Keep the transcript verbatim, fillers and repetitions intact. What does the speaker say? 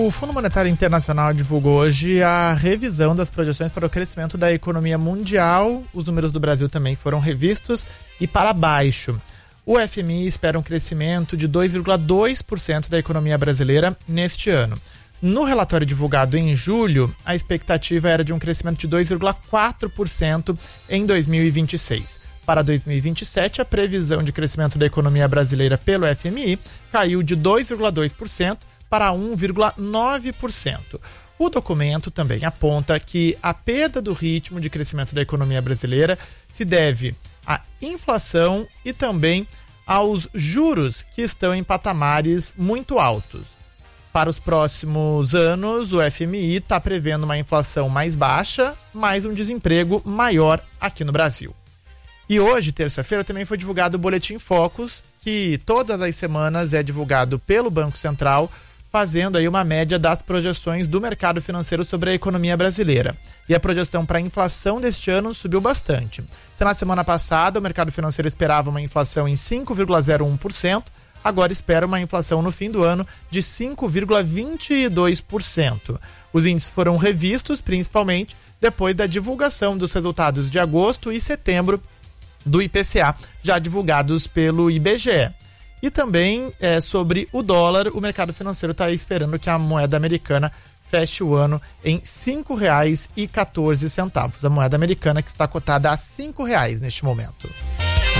O Fundo Monetário Internacional divulgou hoje a revisão das projeções para o crescimento da economia mundial. Os números do Brasil também foram revistos e para baixo. O F M I espera um crescimento de dois vírgula dois por cento da economia brasileira neste ano. No relatório divulgado em julho, a expectativa era de um crescimento de dois vírgula quatro por cento em dois mil e vinte e seis. Para dois mil e vinte e sete, a previsão de crescimento da economia brasileira pelo F M I caiu de dois vírgula dois por cento para um vírgula nove por cento. O documento também aponta que a perda do ritmo de crescimento da economia brasileira se deve à inflação e também aos juros que estão em patamares muito altos. Para os próximos anos, o F M I está prevendo uma inflação mais baixa, mas um desemprego maior aqui no Brasil. E hoje, terça-feira, também foi divulgado o Boletim Focus, que todas as semanas é divulgado pelo Banco Central, fazendo aí uma média das projeções do mercado financeiro sobre a economia brasileira. E a projeção para a inflação deste ano subiu bastante. Se na semana passada o mercado financeiro esperava uma inflação em cinco vírgula zero um por cento, agora espera uma inflação no fim do ano de cinco vírgula vinte e dois por cento. Os índices foram revistos principalmente depois da divulgação dos resultados de agosto e setembro do I P C A, já divulgados pelo I B G E. E também é, sobre o dólar, o mercado financeiro está esperando que a moeda americana feche o ano em cinco reais e quatorze centavos. A moeda americana que está cotada a cinco reais neste momento.